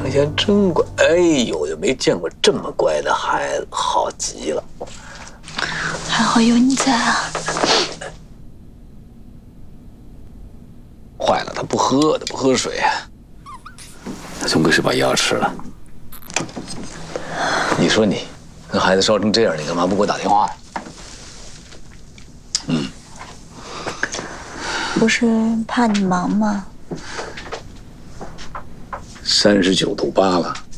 长相真乖，哎呦，就没见过这么乖的孩子，好极了。 还好有你在啊。 坏了，他不喝水，他总归是把药吃了。你说你，那孩子烧成这样，你干嘛不给我打电话呀？ 不是怕你忙吗？ 39度8了。